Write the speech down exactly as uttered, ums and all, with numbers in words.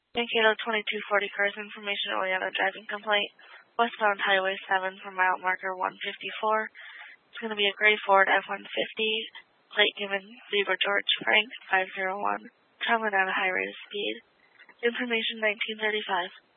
Mankato twenty-two forty cars information Oleana driving complaint. Westbound Highway seven for mile marker one fifty-four. It's going to be a gray Ford F one fifty. Plate given Zebra George Frank five zero one. Traveling at a high rate of speed. Information nineteen thirty-five.